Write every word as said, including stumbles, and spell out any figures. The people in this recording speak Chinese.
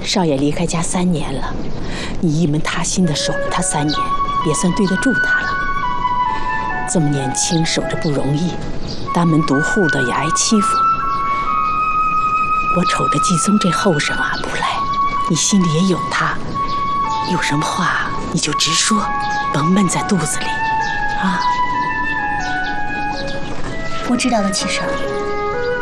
少爷离开家三年了，你一门踏心的守了他三年，也算对得住他了。这么年轻守着不容易，单门独户的也挨欺负。我瞅着季松这后生啊不赖，你心里也有他，有什么话你就直说，甭闷在肚子里啊。 我知道了，七婶。